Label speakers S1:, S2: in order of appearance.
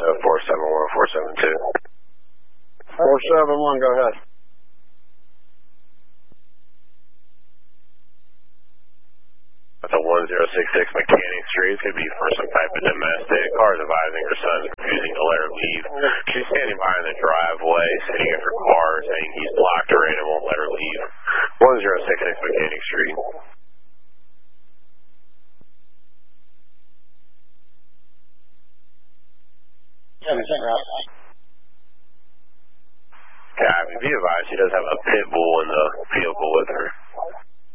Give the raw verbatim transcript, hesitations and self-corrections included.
S1: four seven one, four seven two.
S2: four seven one, go ahead.
S1: That's a one zero six six Mechanic Street. It's going to be for some type of domestic. Car's advising her son's refusing to let her leave. She's standing behind the driveway, sitting in her car, saying he's blocked her in and won't let her leave. one zero six six Mechanic Street. Copy. Be advised, she does have a pit bull in the vehicle with her.